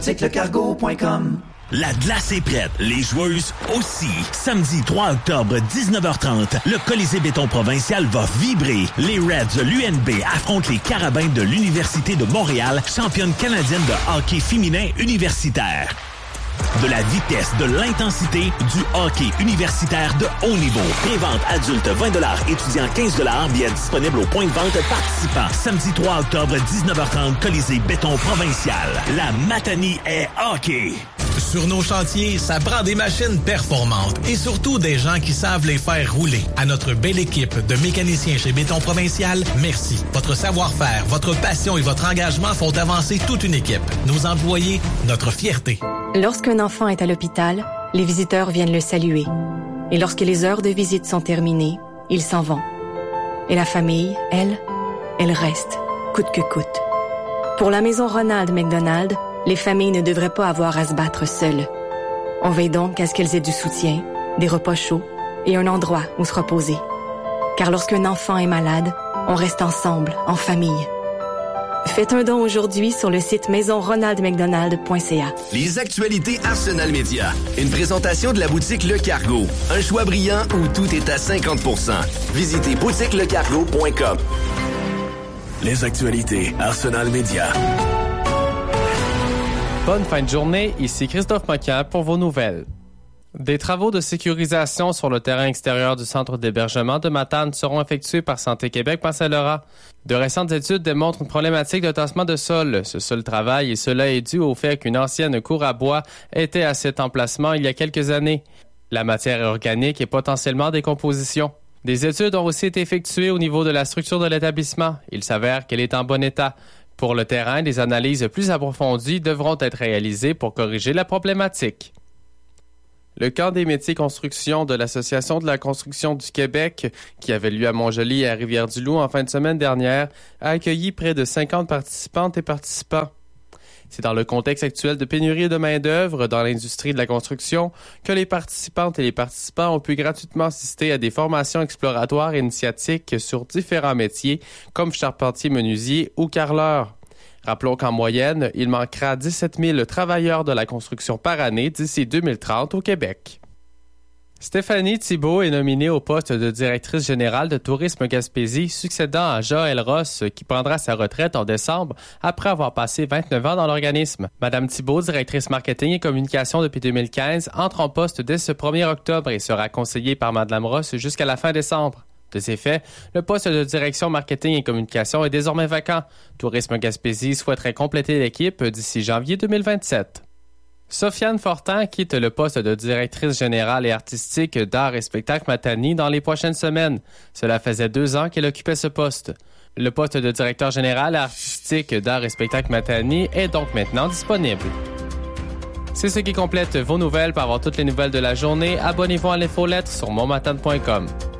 boutique-lecargo.com. La glace est prête, les joueuses aussi. Samedi 3 octobre, 19h30, le Colisée Béton Provincial va vibrer. Les Reds de l'UNB affrontent les Carabins de l'Université de Montréal, championne canadienne de hockey féminin universitaire. De la vitesse, de l'intensité, du hockey universitaire de haut niveau. Pré-vente adulte 20 $, étudiant 15 $, billets disponibles au point de vente participant. Samedi 3 octobre, 19h30, Colisée Béton Provincial. La Matanie est hockey. Sur nos chantiers, ça prend des machines performantes et surtout des gens qui savent les faire rouler. À notre belle équipe de mécaniciens chez Béton Provincial, merci. Votre savoir-faire, votre passion et votre engagement font avancer toute une équipe. Nos employés, notre fierté. Lorsqu'un enfant est à l'hôpital, les visiteurs viennent le saluer. Et lorsque les heures de visite sont terminées, ils s'en vont. Et la famille, elle reste, coûte que coûte. Pour la maison Ronald McDonald, les familles ne devraient pas avoir à se battre seules. On veille donc à ce qu'elles aient du soutien, des repas chauds et un endroit où se reposer. Car lorsqu'un enfant est malade, on reste ensemble, en famille. Faites un don aujourd'hui sur le site maisonronaldmcdonald.ca. Les actualités Arsenal Média. Une présentation de la boutique Le Cargo. Un choix brillant où tout est à 50%. Visitez boutiquelecargo.com. Les actualités Arsenal Média. Bonne fin de journée, ici Christophe Moquin pour vos nouvelles. Des travaux de sécurisation sur le terrain extérieur du centre d'hébergement de Matane seront effectués par Santé Québec-Pensacola. De récentes études démontrent une problématique de tassement de sol. Ce seul travail, et cela est dû au fait qu'une ancienne cour à bois était à cet emplacement il y a quelques années. La matière est organique et potentiellement en décomposition. Des études ont aussi été effectuées au niveau de la structure de l'établissement. Il s'avère qu'elle est en bon état. Pour le terrain, des analyses plus approfondies devront être réalisées pour corriger la problématique. Le camp des métiers construction de l'Association de la construction du Québec, qui avait lieu à Montjoly et à Rivière-du-Loup en fin de semaine dernière, a accueilli près de 50 participantes et participants. C'est dans le contexte actuel de pénurie de main-d'œuvre dans l'industrie de la construction que les participantes et les participants ont pu gratuitement assister à des formations exploratoires et initiatiques sur différents métiers, comme charpentier-menuisier ou carreleur. Rappelons qu'en moyenne, il manquera 17 000 travailleurs de la construction par année d'ici 2030 au Québec. Stéphanie Thibault est nominée au poste de directrice générale de Tourisme Gaspésie, succédant à Joël Ross, qui prendra sa retraite en décembre après avoir passé 29 ans dans l'organisme. Madame Thibault, directrice marketing et communication depuis 2015, entre en poste dès ce 1er octobre et sera conseillée par Madame Ross jusqu'à la fin décembre. De ces faits, le poste de direction marketing et communication est désormais vacant. Tourisme Gaspésie souhaiterait compléter l'équipe d'ici janvier 2027. Sofiane Fortin quitte le poste de directrice générale et artistique d'art et spectacle Matanie dans les prochaines semaines. Cela faisait 2 ans qu'elle occupait ce poste. Le poste de directeur général et artistique d'art et spectacle Matanie est donc maintenant disponible. C'est ce qui complète vos nouvelles. Pour avoir toutes les nouvelles de la journée, abonnez-vous à l'infolettre sur monmatane.com.